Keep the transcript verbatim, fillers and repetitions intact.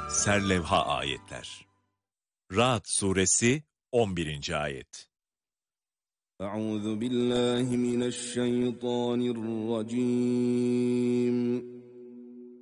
Serlevha ayetler. Ra'd suresi on birinci ayet. Euzu billahi mineşşeytanirracim.